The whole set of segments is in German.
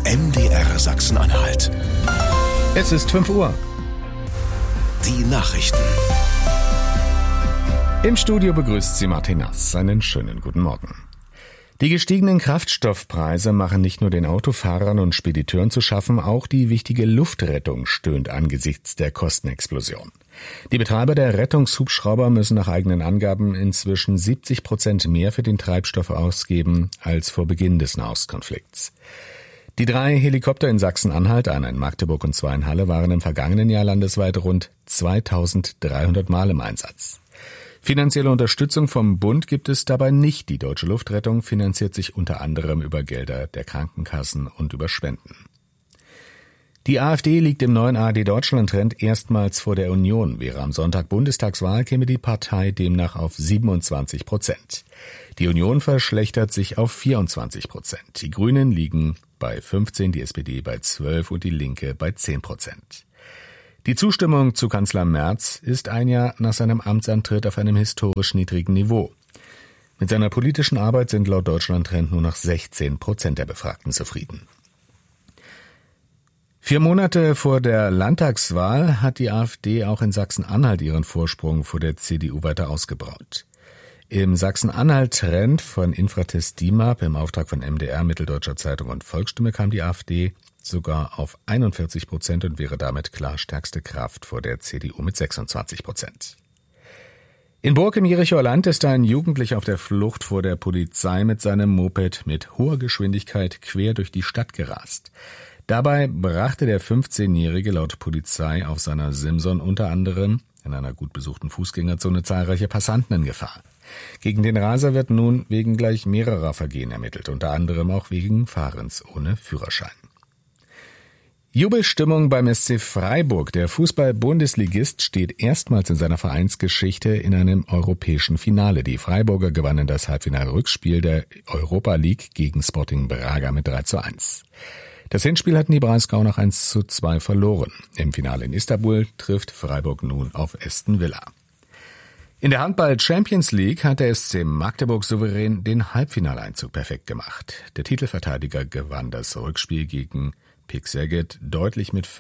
MDR Sachsen-Anhalt. Es ist 5 Uhr. Die Nachrichten. Im Studio begrüßt sie Martin Nass. Einen schönen guten Morgen. Die gestiegenen Kraftstoffpreise machen nicht nur den Autofahrern und Spediteuren zu schaffen, auch die wichtige Luftrettung stöhnt angesichts der Kostenexplosion. Die Betreiber der Rettungshubschrauber müssen nach eigenen Angaben inzwischen 70% mehr für den Treibstoff ausgeben als vor Beginn des Nahostkonflikts. Die 3 Helikopter in Sachsen-Anhalt, einer in Magdeburg und 2 in Halle, waren im vergangenen Jahr landesweit rund 2300 Mal im Einsatz. Finanzielle Unterstützung vom Bund gibt es dabei nicht. Die Deutsche Luftrettung finanziert sich unter anderem über Gelder der Krankenkassen und über Spenden. Die AfD liegt im neuen ARD-Deutschland-Trend erstmals vor der Union. Wäre am Sonntag Bundestagswahl, käme die Partei demnach auf 27%. Die Union verschlechtert sich auf 24%. Die Grünen liegen bei 15%, die SPD bei 12% und die Linke bei 10%. Die Zustimmung zu Kanzler Merz ist ein Jahr nach seinem Amtsantritt auf einem historisch niedrigen Niveau. Mit seiner politischen Arbeit sind laut Deutschland-Trend nur noch 16% der Befragten zufrieden. 4 Monate vor der Landtagswahl hat die AfD auch in Sachsen-Anhalt ihren Vorsprung vor der CDU weiter ausgebaut. Im Sachsen-Anhalt-Trend von Infratest DIMAP im Auftrag von MDR, Mitteldeutscher Zeitung und Volksstimme kam die AfD sogar auf 41% und wäre damit klar stärkste Kraft vor der CDU mit 26%. In Burg im Jerichoer Land ist ein Jugendlicher auf der Flucht vor der Polizei mit seinem Moped mit hoher Geschwindigkeit quer durch die Stadt gerast. Dabei brachte der 15-Jährige laut Polizei auf seiner Simson unter anderem in einer gut besuchten Fußgängerzone zahlreiche Passanten in Gefahr. Gegen den Raser wird nun wegen gleich mehrerer Vergehen ermittelt, unter anderem auch wegen Fahrens ohne Führerschein. Jubelstimmung beim SC Freiburg. Der Fußball-Bundesligist steht erstmals in seiner Vereinsgeschichte in einem europäischen Finale. Die Freiburger gewannen das Halbfinal-Rückspiel der Europa League gegen Sporting Braga mit 3:1. Das Hinspiel hatten die Breisgau nach 1:2 verloren. Im Finale in Istanbul trifft Freiburg nun auf Aston Villa. In der Handball-Champions League hat der SC Magdeburg souverän den Halbfinaleinzug perfekt gemacht. Der Titelverteidiger gewann das Rückspiel gegen Pick Szeged deutlich mit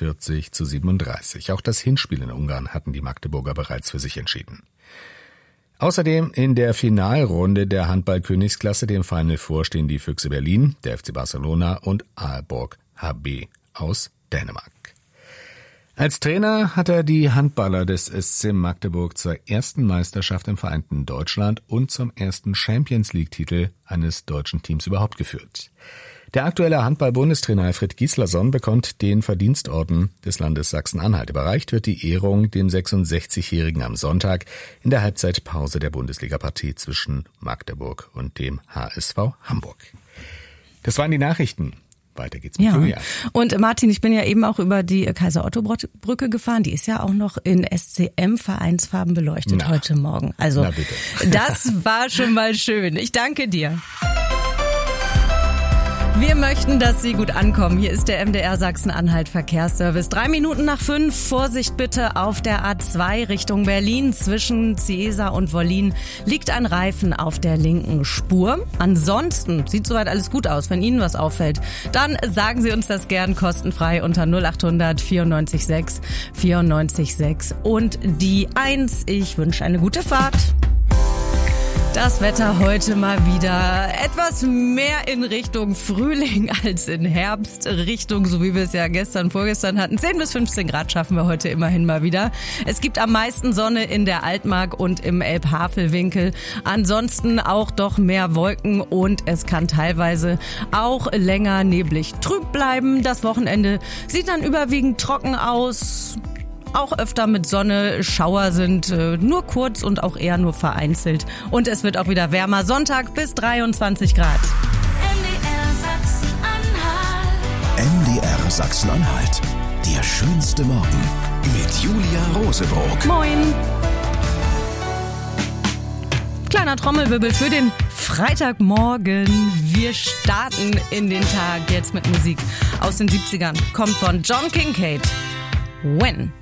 45:37. Auch das Hinspiel in Ungarn hatten die Magdeburger bereits für sich entschieden. Außerdem in der Finalrunde der Handball-Königsklasse dem Final Four stehen die Füchse Berlin, der FC Barcelona und Aalborg HB aus Dänemark. Als Trainer hat er die Handballer des SC Magdeburg zur ersten Meisterschaft im vereinten Deutschland und zum ersten Champions-League-Titel eines deutschen Teams überhaupt geführt. Der aktuelle Handball-Bundestrainer Alfred Gislason bekommt den Verdienstorden des Landes Sachsen-Anhalt. Überreicht wird die Ehrung dem 66-Jährigen am Sonntag in der Halbzeitpause der Bundesliga-Partie zwischen Magdeburg und dem HSV Hamburg. Das waren die Nachrichten. Weiter geht's mit Julia. Und Martin, ich bin ja eben auch über die Kaiser-Otto-Brücke gefahren. Die ist ja auch noch in SCM-Vereinsfarben beleuchtet heute Morgen. Also das war schon mal schön. Ich danke dir. Wir möchten, dass Sie gut ankommen. Hier ist der MDR Sachsen-Anhalt Verkehrsservice. 3:05. Vorsicht bitte auf der A2 Richtung Berlin. Zwischen Ciesa und Wollin liegt ein Reifen auf der linken Spur. Ansonsten sieht soweit alles gut aus. Wenn Ihnen was auffällt, dann sagen Sie uns das gern kostenfrei unter 0800 94 6 94 6 und die 1. Ich wünsche eine gute Fahrt. Das Wetter heute mal wieder etwas mehr in Richtung Frühling als in Herbstrichtung, so wie wir es ja vorgestern hatten. 10 bis 15 Grad schaffen wir heute immerhin mal wieder. Es gibt am meisten Sonne in der Altmark und im Elbhavelwinkel. Ansonsten auch doch mehr Wolken und es kann teilweise auch länger neblig trüb bleiben. Das Wochenende sieht dann überwiegend trocken aus. Auch öfter mit Sonne, Schauer sind nur kurz und auch eher nur vereinzelt. Und es wird auch wieder wärmer. Sonntag bis 23 Grad. MDR Sachsen-Anhalt. Der schönste Morgen mit Julia Rosebrock. Moin. Kleiner Trommelwirbel für den Freitagmorgen. Wir starten in den Tag jetzt mit Musik aus den 70ern. Kommt von John Kincade. When?